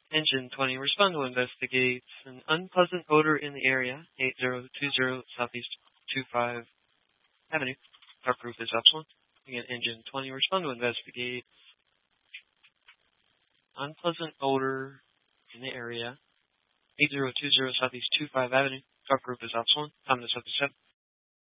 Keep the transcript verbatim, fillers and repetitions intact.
Engine twenty, respond to investigate an unpleasant odor in the area, eight zero two zero Southeast twenty-fifth Avenue. Car proof is optional. Again, Engine twenty, respond to investigate unpleasant odor in the area, eight zero two zero Southeast twenty-fifth Avenue. Car proof is optional. Time to subject seven.